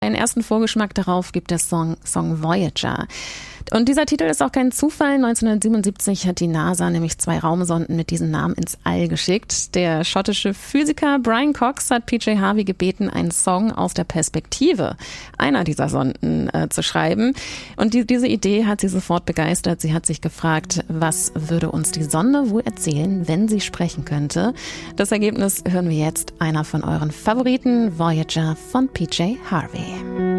Einen ersten Vorgeschmack darauf gibt der Song Voyager. Und dieser Titel ist auch kein Zufall. 1977 hat die NASA nämlich 2 Raumsonden mit diesem Namen ins All geschickt. Der schottische Physiker Brian Cox hat PJ Harvey gebeten, einen Song aus der Perspektive einer dieser Sonden zu schreiben. Und diese Idee hat sie sofort begeistert. Sie hat sich gefragt, was würde uns die Sonde wohl erzählen, wenn sie sprechen könnte? Das Ergebnis hören wir jetzt. Einer von euren Favoriten, Voyager von PJ Harvey.